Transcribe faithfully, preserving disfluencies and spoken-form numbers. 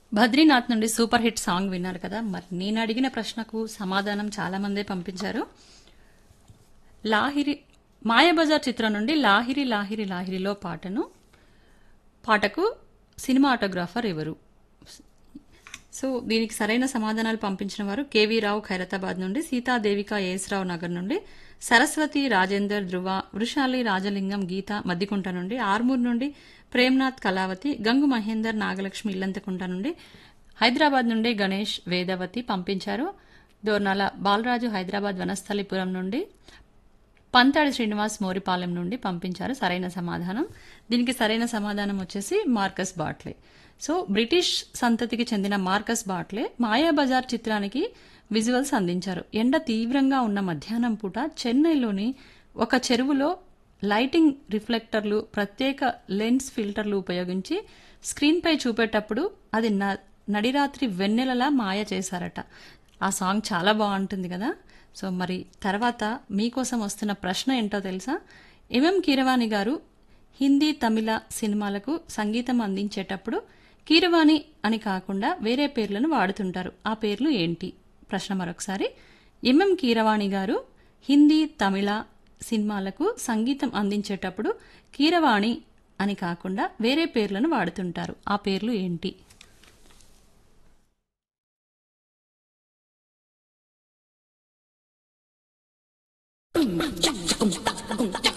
బద్రీనాథ్ నుండి super hit song విన్నారు కదా. మరి నేను అడిగిన ప్రశ్నకు సమాధానం చాలా మందే పంపించారు. లాహిరి మాయాబజార్ చిత్రం నుండి లాహిరి లాహిరి లాహిరిలో పాటను పాటకు సినిమాటోగ్రాఫర్ ఎవరు? సో దీనికి సరైన సమాధానాలు పంపించిన వారు కేవీ రావు ఖైరతాబాద్ నుండి, సీతాదేవిక ఏఎస్రావు నగర్ నుండి, సరస్వతి రాజేందర్ ధృవ, వృషాలి రాజలింగం గీత మద్దికుంట నుండి, ఆర్మూర్ నుండి ప్రేమ్నాథ్ కళావతి, గంగు మహేందర్ నాగలక్ష్మి ఇల్లంతకుంట నుండి, హైదరాబాద్ నుండి గణేష్ వేదవతి పంపించారు. దోర్నాల బాలరాజు హైదరాబాద్ వనస్థలిపురం నుండి, పంతాడి శ్రీనివాస్ మోరిపాలెం నుండి పంపించారు సరైన సమాధానం. దీనికి సరైన సమాధానం వచ్చేసి మార్కస్ బాట్లే. సో బ్రిటిష్ సంతతికి చెందిన మార్కస్ బాట్లే మాయాబజార్ చిత్రానికి విజువల్స్ అందించారు. ఎండ తీవ్రంగా ఉన్న మధ్యాహ్నం పూట చెన్నైలోని ఒక చెరువులో లైటింగ్ రిఫ్లెక్టర్లు, ప్రత్యేక లెన్స్ ఫిల్టర్లు ఉపయోగించి స్క్రీన్పై చూపేటప్పుడు అది నడిరాత్రి వెన్నెలలా మాయ చేశారట. ఆ సాంగ్ చాలా బాగుంటుంది కదా. సో మరి తర్వాత మీకోసం వస్తున్న ప్రశ్న ఏంటో తెలుసా? ఎంఎం కీరవాణి గారు హిందీ, తమిళ సినిమాలకు సంగీతం అందించేటప్పుడు కీరవాణి అని కాకుండా వేరే పేర్లను వాడుతుంటారు. ఆ పేర్లు ఏంటి? ప్రశ్న మరొకసారి. ఎంఎం కీరవాణి గారు హిందీ, తమిళ సినిమాలకు సంగీతం అందించేటప్పుడు కీరవాణి అని కాకుండా వేరే పేర్లను వాడుతుంటారు. ఆ పేర్లు ఏంటి? Boom, chak, chakum, tak, boom, tak.